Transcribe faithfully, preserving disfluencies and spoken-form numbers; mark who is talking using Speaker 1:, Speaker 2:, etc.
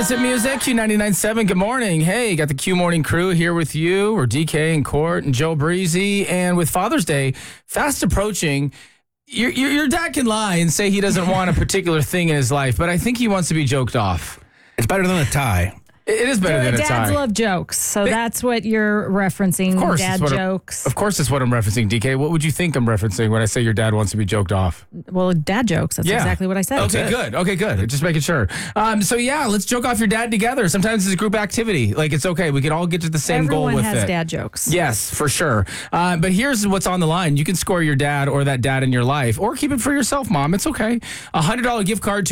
Speaker 1: It's Hit Music, Q ninety-nine point seven. Good morning. Hey, got the Q Morning crew here with you, or D K and Court and Joe Breezy. And with Father's Day fast approaching, your, your, your dad can lie and say he doesn't want a particular thing in his life, but I think he wants to be joked off.
Speaker 2: It's better than a tie.
Speaker 1: It is better than a tie.
Speaker 3: Dads love jokes, so
Speaker 1: They-
Speaker 3: that's what you're referencing,
Speaker 1: Of course,
Speaker 3: dad
Speaker 1: it's what I'm-
Speaker 3: jokes.
Speaker 1: Of course, it's what I'm referencing, D K. What would you think I'm referencing when I say your dad wants to be joked off?
Speaker 3: Well, dad jokes, that's
Speaker 1: Yeah.
Speaker 3: exactly what I said.
Speaker 1: Okay, good. Okay, good. Just making sure. Um, so, yeah, let's joke off your dad together. Sometimes it's a group activity. Like, it's okay. We can all get to the same
Speaker 3: Everyone
Speaker 1: goal with
Speaker 3: has
Speaker 1: it.
Speaker 3: dad jokes.
Speaker 1: Yes, for sure. Uh, but here's what's on the line. You can score your dad or that dad in your life, or keep it for yourself, Mom. It's okay. A one hundred dollars gift card to